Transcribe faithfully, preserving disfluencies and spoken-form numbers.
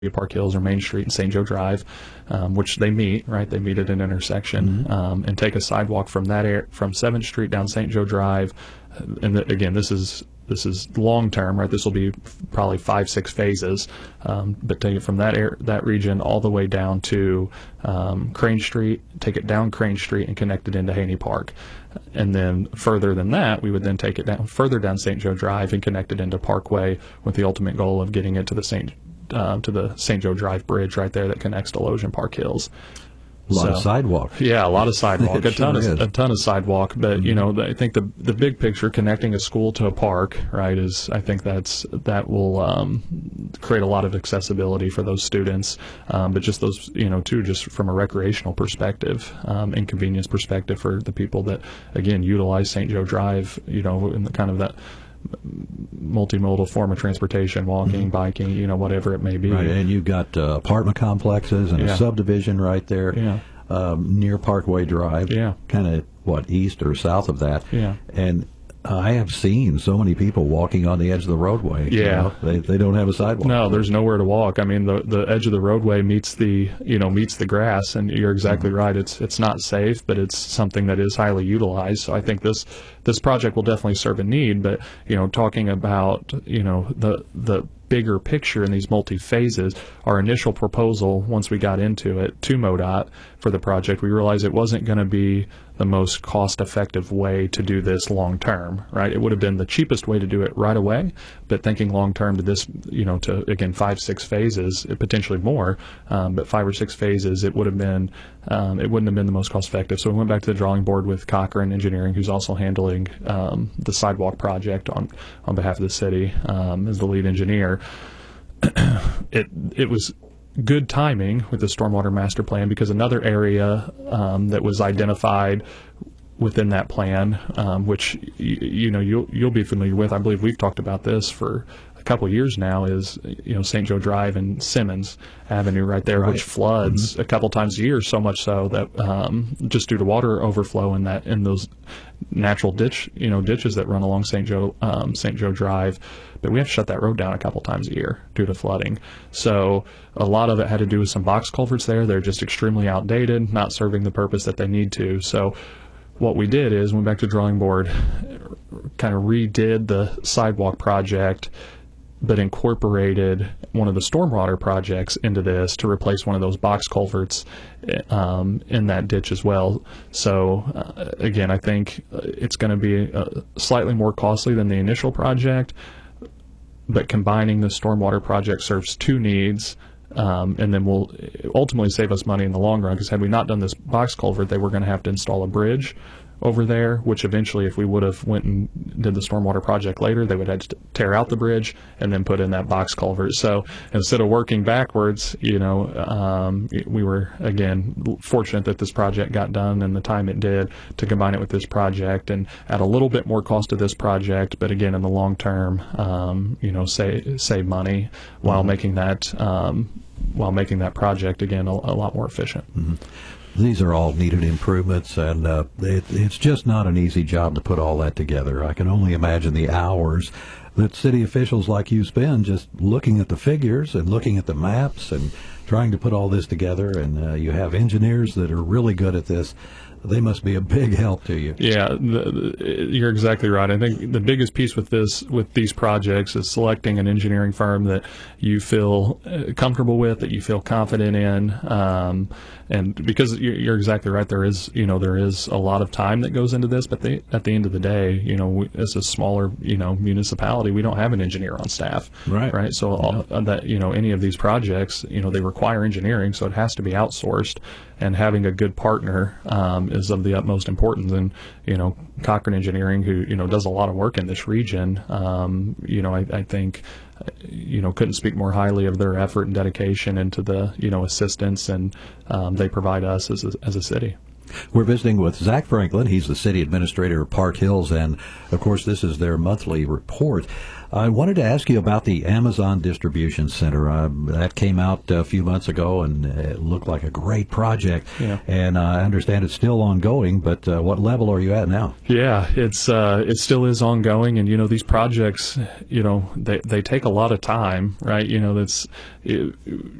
Park Hills or Main Street and Saint Joe Drive, um, which they meet, right? They meet at an intersection, mm-hmm. um, and take a sidewalk from that air, from seventh Street down Saint Joe Drive. And the, again, this is this is long term, right? This will be probably five, six phases, um, but take it from that air, that region all the way down to um, Crane Street, take it down Crane Street and connect it into Haney Park. And then further than that, we would then take it down further down Saint Joe Drive and connect it into Parkway with the ultimate goal of getting it to the Saint Uh, to the Saint Joe Drive bridge right there that connects to Losion Park Hills. A lot so, of sidewalk. Yeah, a lot of sidewalk. a ton sure of is. a ton of sidewalk. But mm-hmm. you know, I think the the big picture, connecting a school to a park, right, is I think that's that will um, create a lot of accessibility for those students. Um, but just those, you know, too, just from a recreational perspective, um, and convenience perspective for the people that again utilize Saint Joe Drive, you know, in the kind of that multimodal form of transportation, walking, mm-hmm. biking, you know, whatever it may be. Right, and you've got uh, apartment complexes and yeah. a subdivision right there yeah. um, near Parkway Drive, yeah. kind of, what, east or south of that. Yeah. And I have seen so many people walking on the edge of the roadway. Yeah. You know? They they don't have a sidewalk. No, there's nowhere to walk. I mean, the the edge of the roadway meets the, you know, meets the grass, and you're exactly mm-hmm. right. It's it's not safe, but it's something that is highly utilized. So I think this this project will definitely serve a need. But, you know, talking about, you know, the the bigger picture in these multi-phases, our initial proposal, once we got into it, to MoDOT for the project, we realized it wasn't going to be the most cost-effective way to do this long-term, right? It would have been the cheapest way to do it right away, but thinking long-term to this, you know, to, again, five, six phases, potentially more, um, but five or six phases, it would have been, um, it wouldn't have been the most cost-effective. So we went back to the drawing board with Cochran Engineering, who's also handling um, the sidewalk project on, on behalf of the city um, as the lead engineer. it it was good timing with the stormwater master plan, because another area um, that was identified within that plan, um, which you, you know you'll you'll be familiar with, I believe we've talked about this for a couple of years now, is you know Saint Joe Drive and Simmons Avenue right there, right. which floods mm-hmm. a couple times a year, so much so that um, just due to water overflow in that in those natural ditch you know ditches that run along Saint Joe um, Saint Joe Drive. But we have to shut that road down a couple times a year due to flooding. So a lot of it had to do with some box culverts there. They're just extremely outdated, not serving the purpose that they need to. So what we did is went back to the drawing board, kind of redid the sidewalk project, but incorporated one of the stormwater projects into this to replace one of those box culverts um, in that ditch as well. So uh, again, I think it's going to be uh, slightly more costly than the initial project, but combining the stormwater project serves two needs, um, and then will ultimately save us money in the long run, because had we not done this box culvert, they were going to have to install a bridge over there, which eventually, if we would have went and did the stormwater project later, they would have to tear out the bridge and then put in that box culvert. So instead of working backwards, you know, um, we were, again, fortunate that this project got done in the time it did to combine it with this project and add a little bit more cost to this project, but again, in the long term, um, you know, save, save money while mm-hmm. making that, um, while making that project, again, a, a lot more efficient. Mm-hmm. These are all needed improvements, and uh, it, it's just not an easy job to put all that together. I can only imagine the hours that city officials like you spend just looking at the figures and looking at the maps and trying to put all this together, and uh, you have engineers that are really good at this. They must be a big help to you. Yeah, the, the, you're exactly right. I think the biggest piece with this, with these projects, is selecting an engineering firm that you feel comfortable with, that you feel confident in, um, and because you're exactly right, there is, you know, there is a lot of time that goes into this. But they, at the end of the day, you know, we, as a smaller, you know, municipality, we don't have an engineer on staff, right? Right. So all, yeah. that, you know, any of these projects, you know, they require engineering, so it has to be outsourced. And having a good partner um, is of the utmost importance. And, you know, Cochran Engineering, who, you know, does a lot of work in this region, um, you know, I, I think, you know, couldn't speak more highly of their effort and dedication into the, you know, assistance and um, they provide us as a, as a city. We're visiting with Zach Franklin. He's the city administrator of Park Hills, and, of course, this is their monthly report. I wanted to ask you about the Amazon Distribution Center. Uh, that came out a few months ago, and it looked like a great project. Yeah. And uh, I understand it's still ongoing, but uh, what level are you at now? Yeah, it's uh, it still is ongoing, and you know these projects, you know, they they take a lot of time, right? You know, that's it,